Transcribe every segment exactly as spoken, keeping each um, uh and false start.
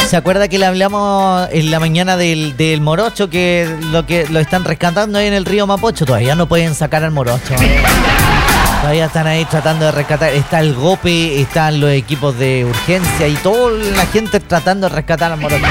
¿Se acuerda que le hablamos en la mañana del, del morocho que lo que lo están rescatando ahí en el río Mapocho? Todavía no pueden sacar al morocho. Todavía están ahí tratando de rescatar. Está el GOPE, están los equipos de urgencia y toda la gente tratando de rescatar al morocho.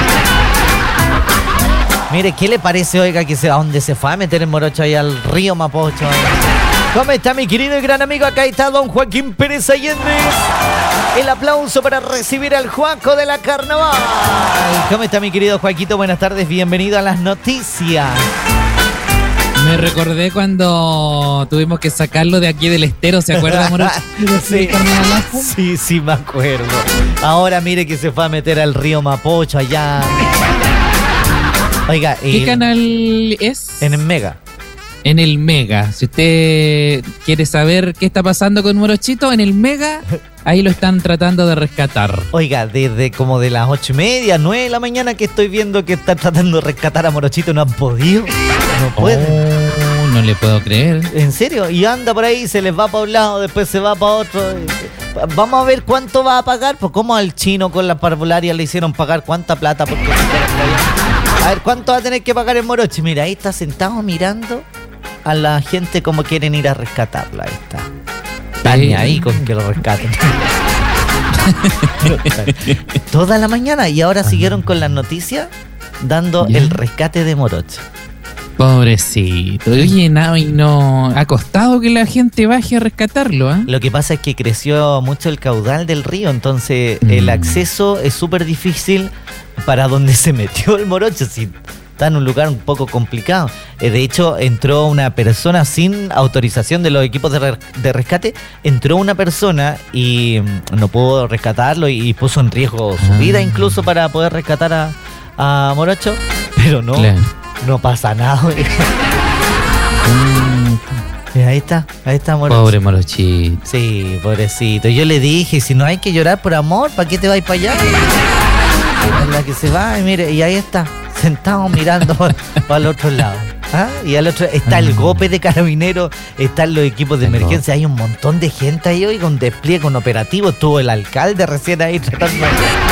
Mire, ¿qué le parece, oiga, que se, a dónde se fue a meter el morocho ahí al río Mapocho? ¿Cómo está mi querido y gran amigo? Acá está don Joaquín Pérez Allende. El aplauso para recibir al Juaco de la Carnaval. ¿Cómo está mi querido Joaquito? Buenas tardes, bienvenido a las noticias. Me recordé cuando tuvimos que sacarlo de aquí del estero, ¿se acuerda, Moro? Sí, sí, sí, me acuerdo. Ahora mire que se fue a meter al río Mapocho allá. Oiga, ¿qué eh, canal es? En el Mega. En el Mega. Si usted quiere saber qué está pasando con Morochito, en el Mega, ahí lo están tratando de rescatar. Oiga, desde como de las ocho y media, nueve de la mañana que estoy viendo que están tratando de rescatar a Morochito, no han podido. No pueden. Oh, no le puedo creer. ¿En serio? Y anda por ahí, se les va para un lado, después se va para otro. Vamos a ver cuánto va a pagar. Pues como al chino con la parvularia le hicieron pagar cuánta plata. Porque a ver, ¿cuánto va a tener que pagar el Morocho? Mira, ahí está sentado mirando a la gente como quieren ir a rescatarlo. Ahí está. Están ni ahí con que lo rescaten. Toda la mañana. Y ahora siguieron con las noticias dando ¿Ya? el rescate de Morocho. Pobrecito. Oye, no, y no ha costado que la gente baje a rescatarlo, ¿eh? Lo que pasa es que creció mucho el caudal del río, entonces Mm. el acceso es súper difícil para donde se metió el Morocho. Si está en un lugar un poco complicado. Eh, de hecho, entró una persona sin autorización de los equipos de, re- de rescate. Entró una persona y mm, no pudo rescatarlo y, y puso en riesgo su Ah. vida incluso para poder rescatar a, a Morocho. Pero no, Claro. no pasa nada. Mm, Y ahí está, ahí está Morocho. Pobre Morochito. Sí, pobrecito. Yo le dije, si no hay que llorar por amor, ¿para qué te vas para allá? Es la que se va, y mire, y ahí está, sentado mirando para el otro lado. ¿Ah? Y al otro está el GOPE de Carabineros, están los equipos de El emergencia, hay un montón de gente ahí hoy con despliegue, con operativo, estuvo el alcalde recién ahí tratando